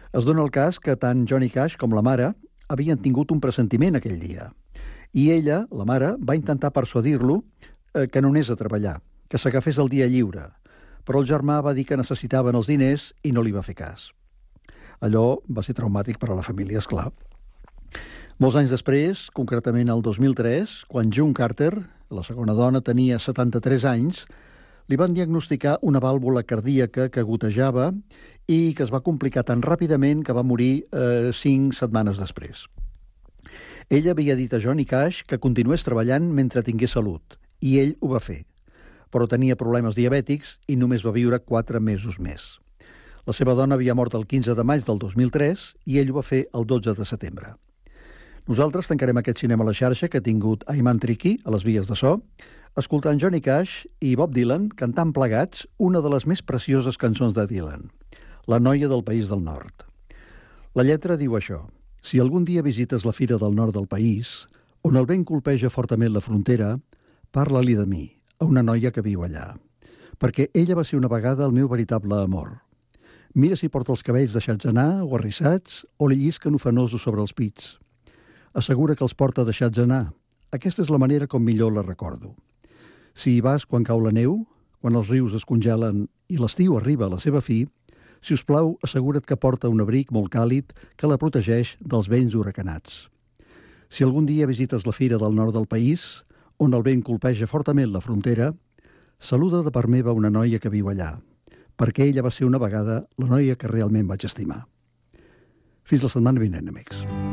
Es dona el cas que tant Johnny Cash com la mare havien tingut un pressentiment aquell dia. I ella, la mare, va intentar persuadir-lo que no anés a treballar, que s'agafés el dia lliure. Però el germà va dir que necessitaven els diners i no li va fer cas. Allò va ser traumàtic per a la família, esclar. Molts anys després, concretament el 2003, quan June Carter, la segona dona, tenia 73 anys, li van diagnosticar una vàlvula cardíaca que gotejava i que es va complicar tan ràpidament que va morir 5 setmanes després. Ella havia dit a Johnny Cash que continués treballant mentre tingués salut, i ell ho va fer, però tenia problemes diabètics i només va viure 4 mesos més. La seva dona havia mort el 15 de maig del 2003 i ell ho va fer el 12 de setembre. Nosaltres tancarem aquest cinema a la xarxa que ha tingut Ayman Triqui a les vies de so, escoltant Johnny Cash i Bob Dylan cantant plegats una de les més precioses cançons de Dylan, La noia del País del Nord. La lletra diu això: si algun dia visites la fira del nord del país, on el vent colpeja fortament la frontera, parla-li de mi, a una noia que viu allà, perquè ella va ser una vegada el meu veritable amor. Mira si porta els cabells deixats anar o arrissats o li llisquen ofenosos sobre els pits. Assegura que els porta deixats anar. Aquesta és la manera com millor la recordo. Si hi vas quan cau la neu, quan els rius es congelen i l'estiu arriba a la seva fi, si us plau, assegura't que porta un abric molt càlid que la protegeix dels vents huracanats. Si algun dia visites la fira del nord del país, on el vent colpeja fortament la frontera, saluda de part meva una noia que viu allà, perquè ella va ser una vegada la noia que realment vaig estimar. Fins la setmana vinent, amics.